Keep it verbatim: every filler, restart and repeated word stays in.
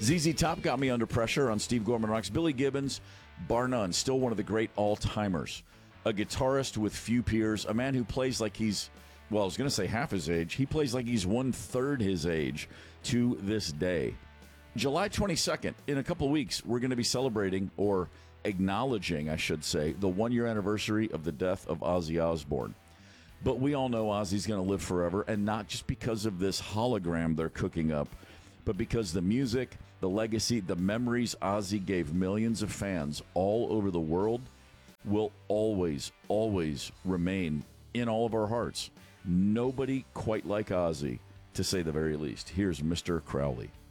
Z Z Top got me under pressure on Steve Gorman Rocks. Billy Gibbons, bar none, still one of the great all-timers. A guitarist with few peers, a man who plays like he's, well, I was going to say half his age. He plays like he's one-third his age to this day. July twenty-second, in a couple weeks, we're going to be celebrating, or acknowledging, I should say, the one-year anniversary of the death of Ozzy Osbourne. But we all know Ozzy's going to live forever, and not just because of this hologram they're cooking up, but because the music, the legacy, the memories Ozzy gave millions of fans all over the world will always, always remain in all of our hearts. Nobody quite like Ozzy, to say the very least. Here's Mister Crowley.